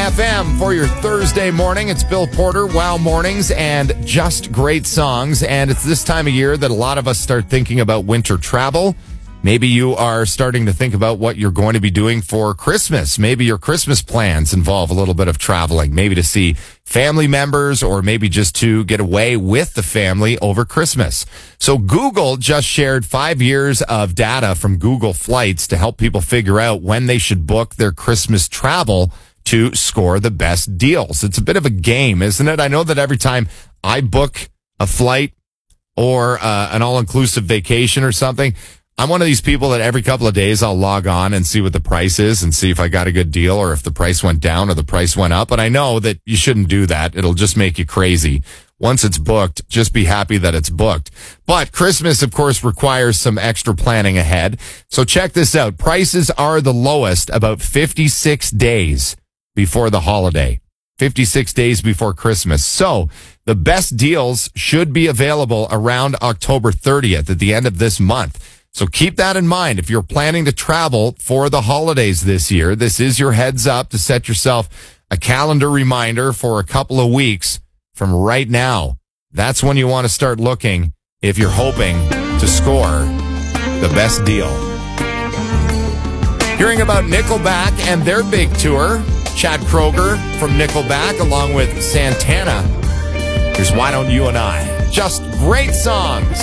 FM for your Thursday morning. It's Bill Porter, Wow Mornings, and just great songs. And it's this time of year that a lot of us start thinking about winter travel. Maybe you are starting to think about what you're going to be doing for Christmas. Maybe your Christmas plans involve a little bit of traveling, maybe to see family members or maybe just to get away with the family over Christmas. So Google just shared 5 years of data from Google Flights to help people figure out when they should book their Christmas travel to score the best deals. It's a bit of a game, isn't it? I know that every time I book a flight or an all-inclusive vacation or something, I'm one of these people that every couple of days I'll log on and see what the price is and see if I got a good deal or if the price went down or the price went up. And I know that you shouldn't do that. It'll just make you crazy. Once it's booked, just be happy that it's booked. But Christmas, of course, requires some extra planning ahead. So check this out. Prices are the lowest about 56 days before the holiday. 56 days before Christmas. So the best deals should be available around October 30th at the end of this month. So keep that in mind. If you're planning to travel for the holidays this year, this is your heads up to set yourself a calendar reminder for a couple of weeks from right now. That's when you want to start looking if you're hoping to score the best deal. Hearing about Nickelback and their big tour, Chad Kroeger from Nickelback along with Santana. Here's Why Don't You and I. Just great songs.